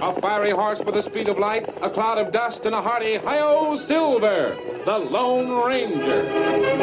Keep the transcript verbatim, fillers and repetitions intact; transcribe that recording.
A fiery horse with the speed of light, a cloud of dust, and a hearty hi-yo Silver, the Lone Ranger.